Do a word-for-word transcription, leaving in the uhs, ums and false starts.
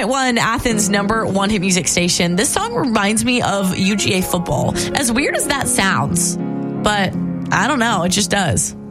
point one, Athens' number one hit music station. This song reminds me of U G A football. As weird as that sounds, but I don't know, it just does.